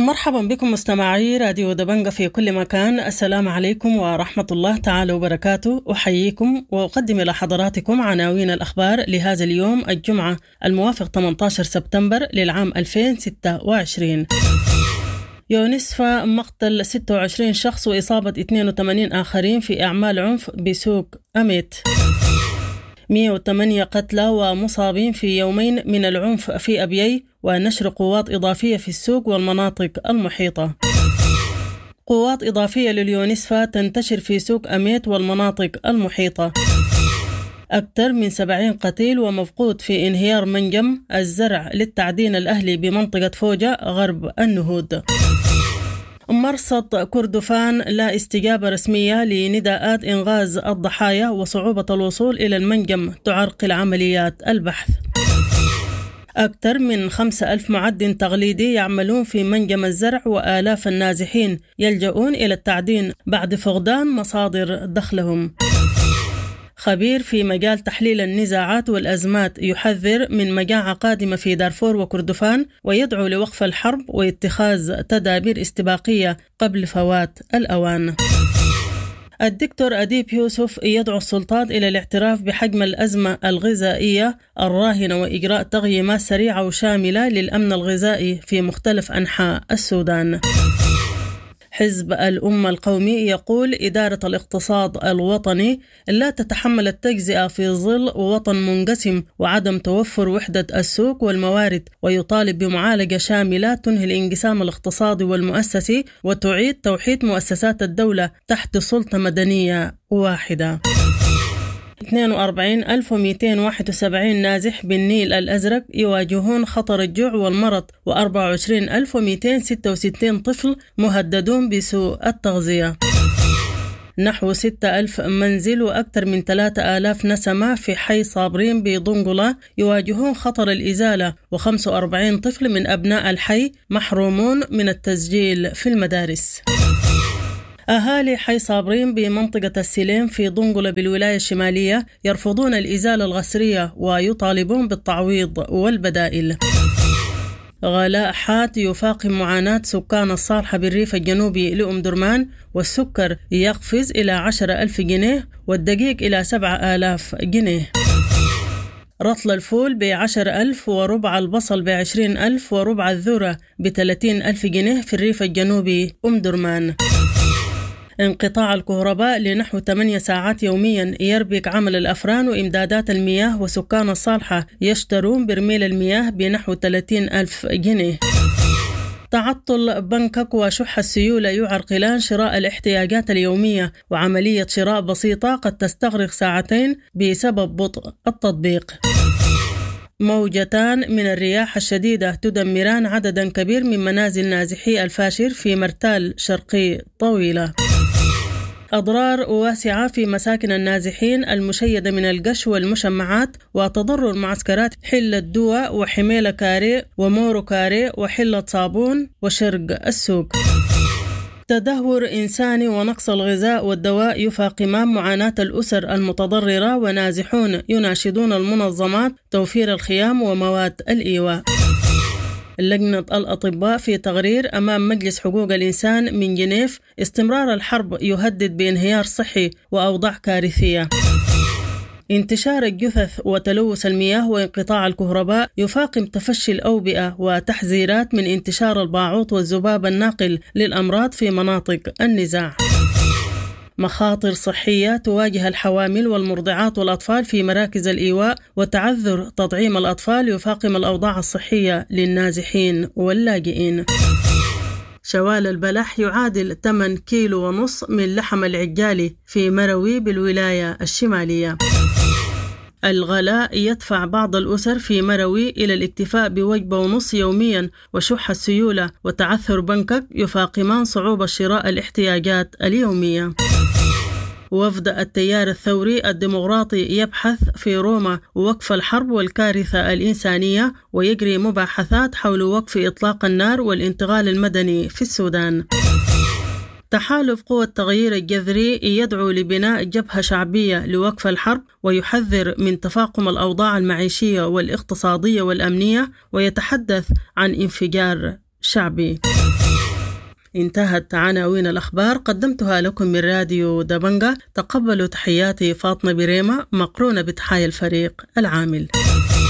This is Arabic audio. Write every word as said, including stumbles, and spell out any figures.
مرحبا بكم مستمعي راديو دبنجة في كل مكان. السلام عليكم ورحمة الله تعالى وبركاته. أحييكم وأقدم إلى حضراتكم عناوين الأخبار لهذا اليوم الجمعة الموافق ثمانية عشر سبتمبر للعام ألفين وستة وعشرين. يونسفا مقتل ستة وعشرين شخص وإصابة اثنين وثمانين آخرين في أعمال عنف بسوق أميت. مئة وثمانية قتلى ومصابين في يومين من العنف في أبيي، ونشر قوات إضافية في السوق والمناطق المحيطة. قوات إضافية لليونسفا تنتشر في سوق أميت والمناطق المحيطة. أكثر من سبعين قتيل ومفقود في انهيار منجم الزرع للتعدين الأهلي بمنطقة فوجة غرب النهود. مرصد كردفان لا استجابة رسمية لنداءات إنقاذ الضحايا، وصعوبة الوصول إلى المنجم تعرقل عمليات البحث. أكثر من خمسة ألف معدن تقليدي يعملون في منجم الزرع، وآلاف النازحين يلجؤون إلى التعدين بعد فقدان مصادر دخلهم. خبير في مجال تحليل النزاعات والأزمات يحذر من مجاعة قادمة في دارفور وكردفان، ويدعو لوقف الحرب واتخاذ تدابير استباقية قبل فوات الأوان. الدكتور أديب يوسف يدعو السلطات إلى الاعتراف بحجم الأزمة الغذائية الراهنة وإجراء تقييمات سريعة وشاملة للأمن الغذائي في مختلف أنحاء السودان. حزب الأمة القومي يقول إدارة الاقتصاد الوطني لا تتحمل التجزئة في ظل وطن منقسم وعدم توفر وحدة السوق والموارد، ويطالب بمعالجة شاملة تنهي الانقسام الاقتصادي والمؤسسي وتعيد توحيد مؤسسات الدولة تحت سلطة مدنية واحدة. اثنين وأربعين ألف ومئتين وواحد وسبعين نازح بالنيل الأزرق يواجهون خطر الجوع والمرض، وأربعة وعشرين ألف ومئتين وستة وستين طفل مهددون بسوء التغذية. نحو ستة ألف منزل وأكثر من ثلاثة آلاف نسمة في حي صابرين بضنقلة يواجهون خطر الإزالة، وخمسة وأربعين طفل من أبناء الحي محرومون من التسجيل في المدارس. أهالي حي صابرين بمنطقة السليم في ضنقلة بالولاية الشمالية يرفضون الإزالة الغسرية ويطالبون بالتعويض والبدائل. غلاء حاد يفاقم معاناة سكان الصالحة بالريف الجنوبي لأم درمان، والسكر يقفز إلى عشرة ألف جنيه والدقيق إلى سبعة آلاف جنيه. رطل الفول بعشر ألف، وربع البصل بعشرين ألف، وربع الذرة بثلاثين ألف جنيه في الريف الجنوبي أم درمان. انقطاع الكهرباء لنحو ثمانية ساعات يوميا يربك عمل الأفران وإمدادات المياه، وسكان الصالحة يشترون برميل المياه بنحو ثلاثين ألف جنيه. تعطل بنكك وشح السيولة يعرقلان شراء الاحتياجات اليومية، وعملية شراء بسيطة قد تستغرق ساعتين بسبب بطء التطبيق. موجتان من الرياح الشديدة تدمران عددا كبير من منازل نازحي الفاشر في مرتال شرقي طويلة. أضرار واسعة في مساكن النازحين المشيدة من القش والمشمعات، وتضرر معسكرات حلة دواء وحميلة كاري ومورو كاري وحلة صابون وشرق السوق. تدهور إنساني ونقص الغذاء والدواء يفاقمان معاناة الأسر المتضررة، ونازحون يناشدون المنظمات توفير الخيام ومواد الإيواء. لجنة الأطباء في تقرير أمام مجلس حقوق الإنسان من جنيف: استمرار الحرب يهدد بانهيار صحي وأوضاع كارثية. انتشار الجثث وتلوث المياه وانقطاع الكهرباء يفاقم تفشي الأوبئة، وتحذيرات من انتشار الباعوض والذباب الناقل للأمراض في مناطق النزاع. مخاطر صحية تواجه الحوامل والمرضعات والأطفال في مراكز الإيواء، وتعذر تطعيم الأطفال يفاقم الأوضاع الصحية للنازحين واللاجئين. شوال البلح يعادل ثمانية كيلو ونص من لحم العجالي في مروي بالولاية الشمالية. الغلاء يدفع بعض الأسر في مروي إلى الاكتفاء بوجبة ونص يوميا، وشح السيولة وتعثر بنكك يفاقمان صعوبة شراء الاحتياجات اليومية. وفد التيار الثوري الديمقراطي يبحث في روما وقف الحرب والكارثة الإنسانية، ويجري مباحثات حول وقف إطلاق النار والانتقال المدني في السودان. تحالف قوى التغيير الجذري يدعو لبناء جبهة شعبية لوقف الحرب، ويحذر من تفاقم الأوضاع المعيشية والاقتصادية والأمنية، ويتحدث عن انفجار شعبي. انتهت عناوين الأخبار قدمتها لكم من راديو دبنجة. تقبلوا تحياتي فاطمة بريمة مقرونة بتحايا الفريق العامل.